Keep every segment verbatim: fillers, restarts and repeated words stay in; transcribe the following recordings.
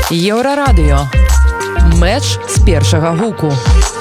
Еўрарадыё. Мэч з першага гуку.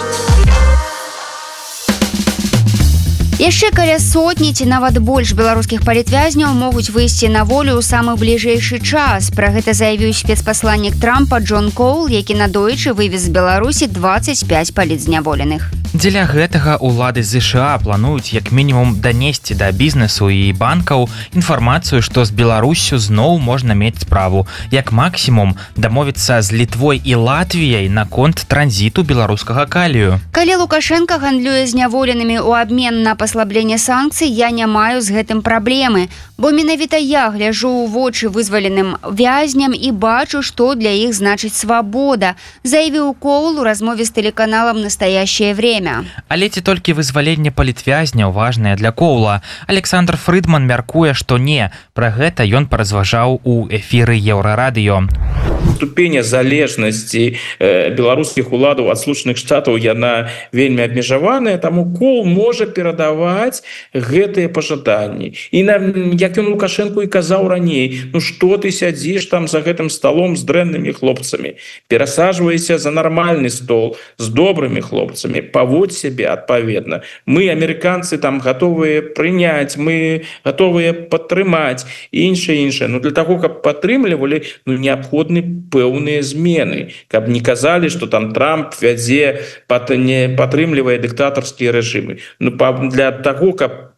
Яшчэ каля сотні ці нават больш беларускіх палітвязняў могуць выйсці на волю ў самы бліжэйшы час. Пра гэта заявіў спецпасланнік Трампа Джон Коул, які надоечы вывез з Беларусі дваццаць пяць палітзняволеных. Дзеля гэтага ўлады ЗША плануюць як мінімум данесці да бізнесу і банкаў інфармацыю, што з Беларуссю зноў можна мець справу. Як максімум дамовіцца з Літвой і Латвіяй наконт транзіту беларускага калію. Калі Лукашенко гандлюе зняволенымі ў абмен на паслабленне санкцый, я не маю з гэтым праблемы, бо менавіта я гляжу ў вочы вызваленым вязням і бачу, што для іх значыць свабода, заявіў Коул у размове з тэлеканалам «Настоящее время». Але ці толькі вызваленне палітвязняў важнае для Коула. Александр Фрыдман мяркуе, што не. Пра гэта ён паразважаў у эфіры Еўрарадыё. Ступень залежнасці э, беларускіх уладаў ад Злучаных Штатаў яна вельмі абмежаваная, таму Коул можа перадаваць гэтыя пажаданні. І на, як ён Лукашенку і казаў раней, ну што ты сядзіш там за гэтым сталом з дрэннымі хлопцамі, перасаджвайся за нармальны стол з добрымі хлопцамі, паводзь сябе адпаведна. Мы, амерыканцы, там гатовыя прыняць, мы гатовыя падтрымаць і іншае іншае. Ну для таго, каб падтрымлівалі, ну неабходны пэўныя змены, каб не казалі, што там Трамп вядзе, не падтрымлівае дыктатарскія рэжымы. Ну для таго, каб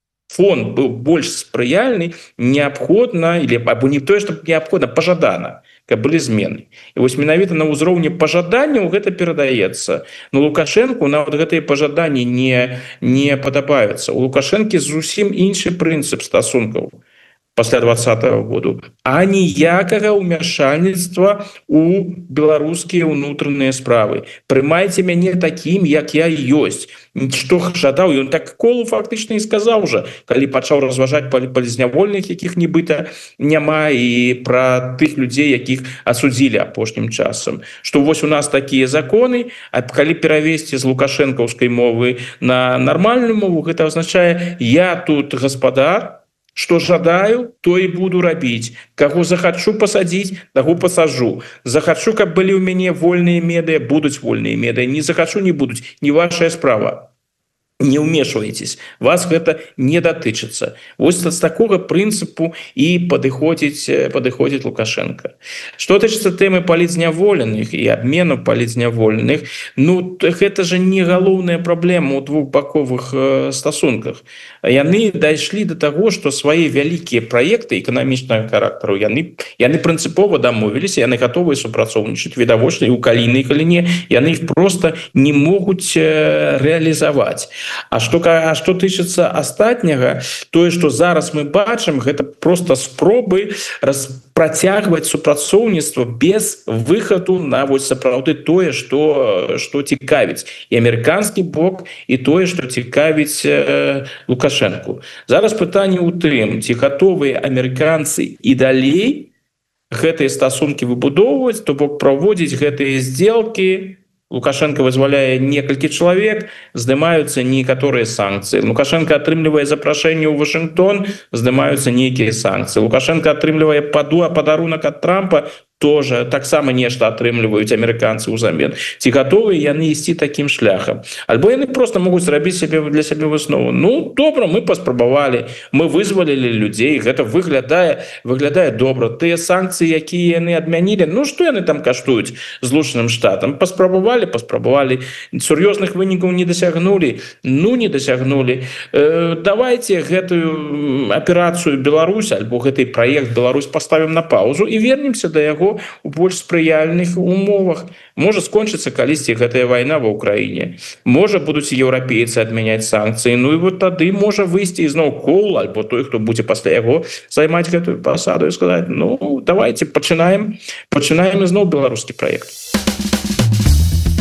фон быў больш спрыяльны, неабходна, или або не тое, што неабходна, пажадана, каб былі змены. І вось менавіта на ўзроўні пажаданняў гэта перадаецца. Но Лукашенку нават гэтыя пажаданні не, не падабаюцца. У Лукашэнкі зусім іншы прынцып стасункаў пасля двадцатого году, а ніякага ўмяшальніцтва у беларускія ўнутраныя справы. Прымайце мяне такім, як я ёсць. Што жадаў, ён так Колу фактычна і сказаў жа, калі пачаў разважаць палізнявольных, якіх нібыта няма, і пра тых людзей, якіх асудзілі апошнім часам. Што вось у нас такія законы, а калі перавесці з лукашэнкаўскай мовы на нармальную мову, гэта азначае я тут гаспадар, што жадаю, то і буду рабіць. Каго захачу пасадзіць, таго пасажу. Захачу, каб былі ў мяне вольныя медыа, будуць вольныя медыа. Не захачу, не будуць. Не вашая справа. Не ўмешвайцесь. Вас гэта не датычыцца. Вось з такога прынцыпу і падыходзіць, падыходзіць Лукашенко. Што тычыцца тэмы палітзняволеных і абмену палітзняволеных, ну, гэта же не галоўная праблема ў двухбаковых э, стасунках. Яны дайшлі да таго, што свае вялікія праекты эканамічнага характару, яны, яны прынцыпова дамовіліся, яны гатовыя супрацоўнічаць, відавочна, і ў калійнай галіне яны іх проста не могуць э, рэалізаваць. А што, а што тычыцца астатняга, тое, што зараз мы бачым, гэта проста спробы працягваць супрацоўніцтва без выхаду на вось сапраўды тое, што, што цікавіць і амерыканскі бок, і тое, што цікавіць э, Лукашенку. Зараз пытанне ў тым, ці гатовыя амерыканцы і далей гэтыя стасункі выбудоўваць, то бок праводзіць гэтыя здзелкі. Лукашенко вызваляе некалькі чалавек, здымаюцца некаторыя санкцыі. Лукашенко атрымлівае запрашэнне ў Вашынгтон, здымаюцца нейкія санкцыі. Лукашенко атрымлівае падарунак ад Трампа, тоже таксама нешта атрымліваюць амерыканцы ўзамен. Ці гатовыя яны ісці такім шляхам? Альбо яны проста могуць зрабіць сябе для сябе выснову. Ну, добра, мы паспрабавалі, мы вызвалілі людзей, гэта выглядае, выглядае добра. Тыя санкцыі, якія яны адмянілі, ну, што яны там каштуюць Злучаным Штатам? Паспрабавалі, паспрабавалі, сур'ёзных вынікаў не дасягнулі, ну, не дасягнулі. Э, давайте гэтую аперацыю Беларусь, альбо гэты праект Беларусь паставім на паузу і вернемся да яго у больш спрыяльных умовах. Можа скончыцца калісьці гэтая вайна ва ўкраіне. Можа будуць еўрапейцы адмяняць санкцыі. Ну і вот тады можа выйсці ізноў Коул, альбо той, хто будзе пасля яго займаць гэтую пасаду і сказаць, ну, давайте пачынаем, пачынаем ізноў беларускі праект.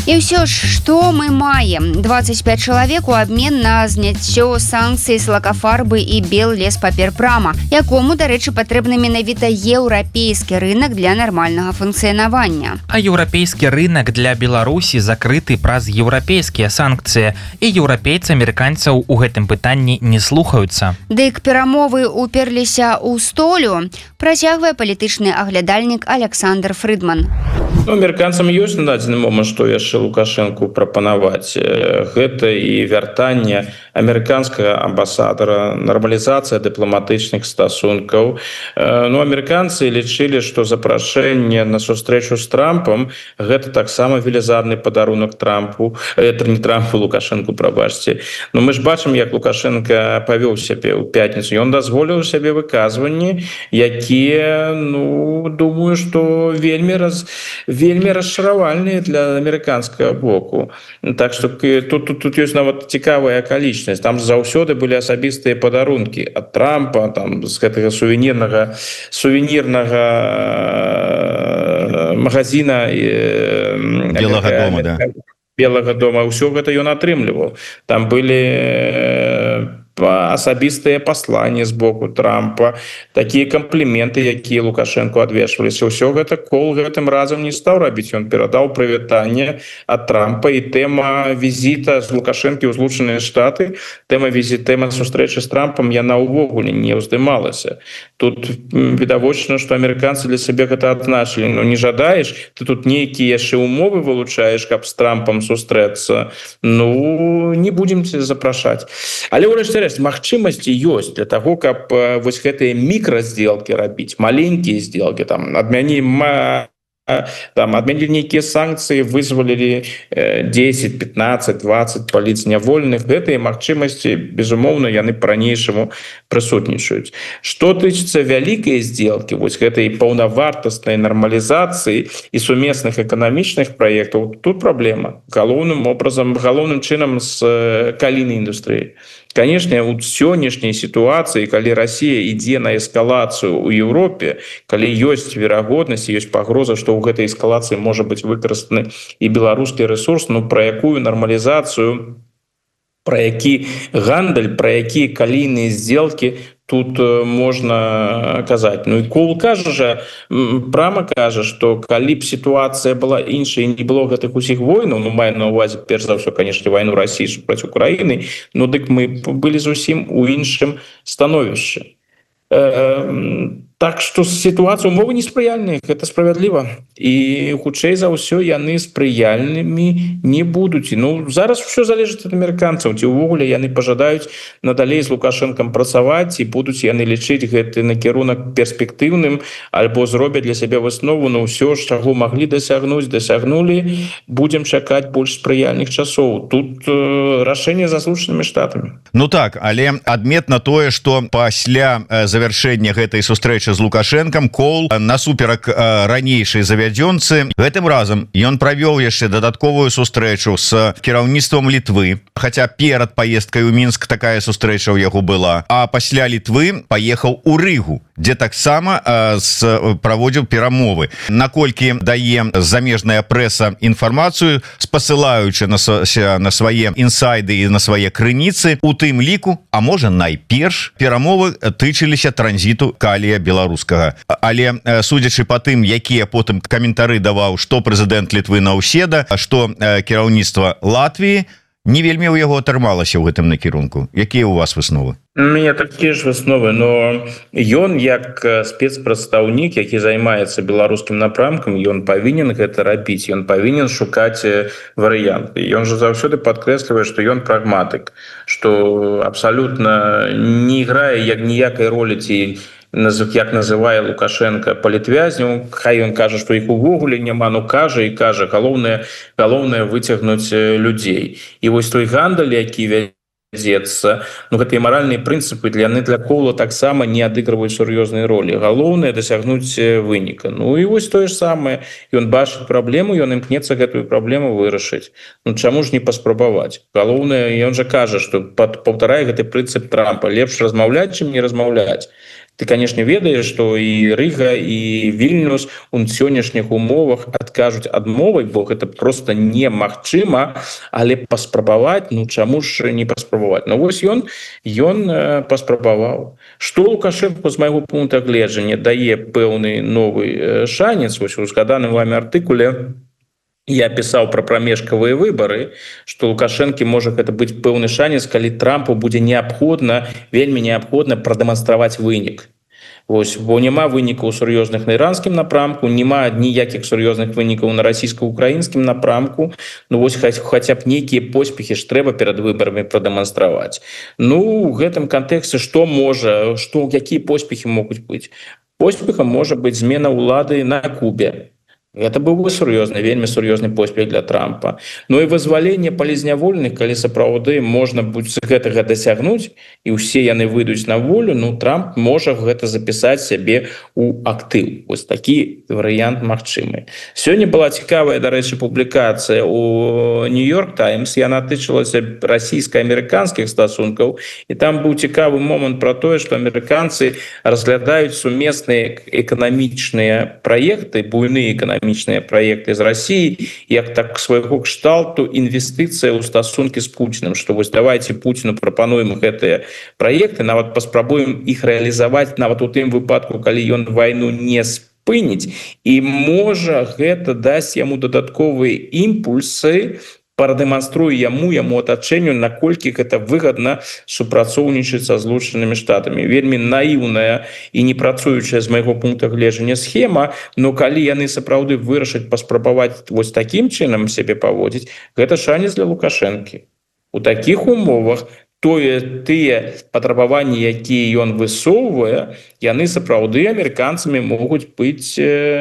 І ўсё ж, што мы маем? двадцать пять чалавек у абмен на зняццё санкцый з лакафарбы і Беллеспаперпрама, якому, дарэчы, патрэбны менавіта еўрапейскі рынок для нармальнага функцыянавання. А еўрапейскі рынок для Беларусі закрыты праз еўрапейскія санкцыі, і еўрапейцы амерыканцаў у гэтым пытанні не слухаюцца. Дык перамовы уперліся ў столю, працягвае палітычны аглядальнік Александр Фрыдман. Ну, амерыканцам ёсць на дадзены момант, што яшчэ Лукашэнку прапанаваць. Гэта і вяртанне амерыканскага амбасадара, нармалізацыя дыпламатычных стасункаў. Ну, амерыканцы лічылі, што запрашэнне на сустрэчу з Трампам гэта таксама велізарны падарунак Трампу, это не Трампу, Лукашэнку, прабачце. Ну, мы ж бачым, як Лукашенко павёў сябе ў пятніцу. Ён дазволіў сябе выказванні, якія, ну, думаю, што вельмі раз вельмі расчаравальныя для амерыканскага боку. Так што тут, тут, тут ёсць нават цікавая акалічнасць. Там заўсёды былі асабістыя падарункі ад Трампа, там, з гэтага сувенірнага сувенірнага магазина Белага дома, да. Белага дома. Ўсё гэта ён атрымліваў. Там былі асабістыя пасланні з боку Трампа, такія кампліменты, якія Лукашэнку адвешваліся. Ўсё гэта Кол гэтым разам не стаў рабіць. Ён перадаў прывітанне ад Трампа, і тэма візіта з Лукашэнкі ў Злучаныя Штаты, тэма візіта, тэма сустрэчы з Трампам, яна ўвогуле не ўздымалася. Тут відавочна, што амерыканцы для сябе гэта адзначылі. Ну, не жадаеш, ты тут нейкія яшчэ умовы вылучаеш, каб з Трампам сустрэцца. Ну, не будзем цябе запрашаць. Але ўрэшце магчымасці ёсць для таго, каб вось гэтыя мікраздзелкі рабіць, маленькія здзелкі, там адмянілі там адмянілі нейкія санкцыі, вызвалілі дзесяць, пятнаццаць, дваццаць палітзняволеных. Гэтыя магчымасці, безумоўна, яны па-ранейшаму прысутнічаюць. Што тычыцца вялікай здзелкі, вось гэтай паўнавартаснай нармалізацыі і сумесных эканамічных праектаў, тут праблема. Галоўным образам, галоўным чынам з калійнай індустрыі. Конечно, у сённяшняй сітуацыі, калі Расія ідзе на эскалацыю ў Еўропе, калі ёсць верагоднасць, ёсць пагроза, што ў гэтай эскалацыі можа быць выкарыстаны і беларускі рэсурс, ну пра якую нармалізацыю, пра які гандаль, пра якія калійныя здзелкі тут можна казаць. Ну і Кол кажа жа, прама кажа, што калі б сітуацыя была іншая, не было гэтых усіх войнаў, ну маю на ўвазе перш за ўсё, канешне, вайну Расіі супраць Украіны, ну дык мы былі зусім у іншым становішчы. Так што сітуацыя, умовы неспрыяльныя, гэта справядліва. І хутчэй за ўсё яны спрыяльнымі не будуць. Ну, зараз ўсё залежыць ад амерыканцаў, ці ўвогуле яны пажадаюць надалей з Лукашэнкам працаваць, і будуць яны лічыць гэты накірунак перспектыўным, альбо зробяць для сябе выснову, ну ўсё ж, чаго маглі дасягнуць, дасягнулі, будзем чакаць больш спрыяльных часоў. Тут э, рашэнне за Злучанымі Штатамі. Ну так, але адметна тое, што пасля завяршэння гэтай сустрэчы з Лукашэнкам Кол насуперак ранейшай завядзёнцы гэтым разам ён правёў яшчэ дадатковую сустрэчу з кіраўніцтвам Літвы, хаця перад паездкай у Мінск такая сустрэча ў яго была, а пасля Літвы паехаў у Рыгу, дзе таксама праводзіў перамовы. Наколькі дае замежная прэса інфармацыю, спасылаючы на, на свае інсайды і на свае крыніцы, у тым ліку, а можа найперш, перамовы тычыліся транзіту калія беларускага. Але судзячы па тым, якія потым каментары даваў што прэзідэнт Літвы Наўседа, што кіраўніцтва Латвіі, не вельмі ў яго атрымалася ў гэтым накірунку. Якія ў вас высновы? У мяне такія ж высновы, но ён як спецпрадстаўнік, які займаецца беларускім напрамкам, ён павінен гэта рабіць, ён павінен шукаць варыянты. Ён жа заўсёды падкрэслівае, што ён прагматык, што абсалютна не іграе як ніякай ролі ці як называе Лукашенко палітвязняў, хай ён кажа, што іх увогуле няма, ну кажа і кажа, галоўнае галоўнае выцягнуць людзей. І вось той гандаль, які вядзецца, ну гэтыя маральныя прынцыпы для яны для Кола таксама не адыгрываюць сур'ёзнай ролі. Галоўнае дасягнуць выніка. Ну і вось тое ж самае, ён бачыць праблему, ён імкнецца гэтую праблему вырашыць. Ну чаму ж не паспрабаваць? Галоўнае, ён жа кажа, што паўтарае гэты прынцып Трампа, лепш размаўляць, чым не размаўляць. ты, конечно, ведаешь, что и Рыга, и Вильнюс у сённяшніх умовах адкажуць адмовай, бо гэта просто немагчыма, але паспрабаваць, ну чаму ж не паспрабаваць? Ну вось ён ён паспрабаваў. Што Лукашенко з майго пункта гледжання дае пэўны новы шанец, вось у згаданым вами артыкуле я пісаў пра прамежкавыя выбары, што Лукашэнкі можа гэта быць пэўны шанец, калі Трампу будзе неабходна, вельмі неабходна прадэманстраваць вынік. Вось, бо няма вынікаў сур'ёзных на іранскім напрамку, няма ніякіх сур'ёзных вынікаў на расійска-украінскім напрамку. Ну вось хаця б нейкія поспехі ж трэба перад выбарамі прадэманстраваць. Ну у гэтым кантэксце што можа, што якія поспехі могуць быць? Поспехам можа быць змена ўлады на Кубе. Это быў бы сур'ёзны, вельмі сур'ёзны поспех для Трампа. Ну і вызваленне палізняволеных, калі сапраўды можна будзе гэтага дасягнуць і ўсе яны выйдуць на волю, ну Трамп можа гэта запісаць сябе у актыў. Вось такі варыянт магчымы. Сёння была цікавая, дарэчы, публікацыя у Нью-Йорк Таймс, яна тычылася расійска-амерыканскіх стасункаў, і там быў цікавы момант пра тое, што амерыканцы разглядаюць сумесныя эканамічныя праекты, буйныя эканамічныя эканамічныя праекты з Расіі, як так свайго кшталту інвестыцыя ў стасункі з Пуціным, што вось давайте Пуціну прапануем гэтыя праекты, нават паспрабуем іх рэалізаваць нават у тым выпадку, калі ён вайну не спыніць, і можа гэта дасць яму дадатковыя імпульсы, прадэманструе яму, яму атачэнню, наколькі гэта выгадна супрацоўнічаць са Злучанымі Штатамі. Вельмі наіўная і не працуючая з майго пункта гледжання схема, но калі яны сапраўды вырашаць паспрабаваць вось такім чынам сябе паводзіць, гэта шанец для Лукашэнкі. У такіх умовах тое тыя патрабаванні, якія ён высоўвае, яны сапраўды амерыканцамі могуць быць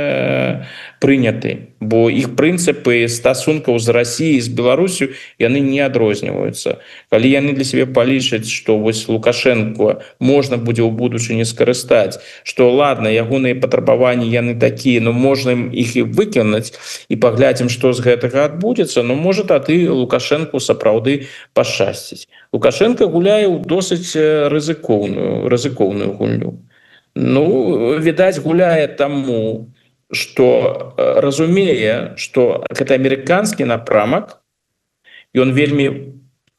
э, прыняты, бо іх прынцыпы стасункаў з Расіяй, з Беларусю яны не адрозніваюцца. Калі яны для сябе палічаць, што вось Лукашенко можна будзе ў будучыні скарыстаць, што ладна, ягоныя патрабаванні яны такія, но можна іх і выкінуць і паглядзім, што з гэтага адбудзецца, но можа тады Лукашенку сапраўды пашчасціць. Лукашенко гуляе ў досыць рызыкоўную, рызыкоўную гульню. Ну, відаць, гуляе таму, што разумее, што гэта амерыканскі напрамак, ён вельмі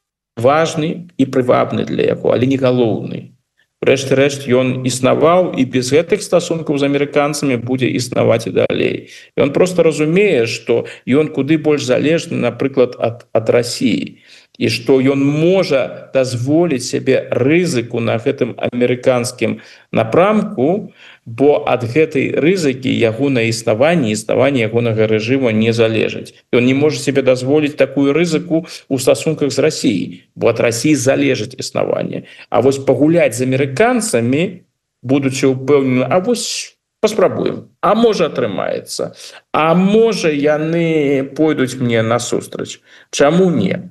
важны і прывабны для яго, але не галоўны. Рэшты рэшт, ён існаваў і без гэтых стасункаў з амерыканцамі будзе існаваць і далей. Ён проста разумее, што ён куды больш залежны, напрыклад, ад, ад Расіі. І што ён можа дазволіць сябе рызыку на гэтым амерыканскім напрамку, бо ад гэтай рызыкі ягонае існаванне, існаванне ягонага рэжыма не залежыць. Ён не можа сябе дазволіць такую рызыку ў стасунках з Расіяй, бо ад Расіі залежыць існаванне. А вось пагуляць з амерыканцамі, будучы ўпэўнены, а вось паспрабуем, а можа атрымаецца, а можа яны пойдуць мне насустрач. Чаму не?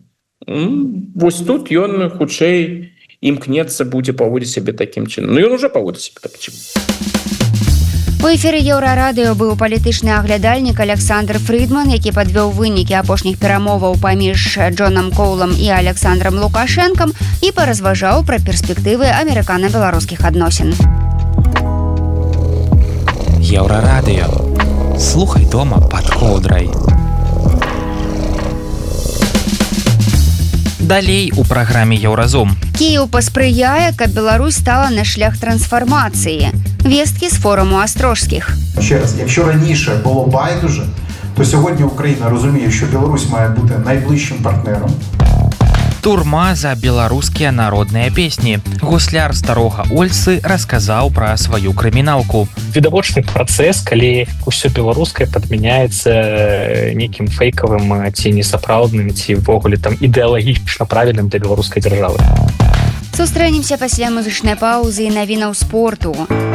Вось тут ён хутчэй імкнецца будзе паводзіць сябе такім чынам. Ну ён уже паводзіць сябе такім чынам. У эфіры Еўрарадыё быў палітычны аглядальнік Александр Фридман, які падвёў вынікі апошніх перамоваў паміж Джонам Коулам і Александром Лукашэнкам і паразважаў пра перспектывы амерыкана-беларускіх адносін. Еўрарадыё. Слухай дома пад коўдрай. Далей у праграме Еўразум. Кіеў паспрыяе, каб Беларусь стала на шлях трансфармацыі. Весткі з форуму Астрожскіх. Ще раз, якщо раніше було байдуже, то сьогодні Україна розуміє, що Білорусь має бути найближчим партнером. Турма за беларускія народныя песні. Гусляр старога Ольцы расказаў пра сваю крыміналку. Відавочны працэс, калі ўсё беларускае падмяняецца нейкім фейкавым ці несапраўдным, ці ўвогуле там ідэалагічна правільным для беларускай дзяржавы. Сустрэнемся пасля музычнай паўзы і навінаў спорту.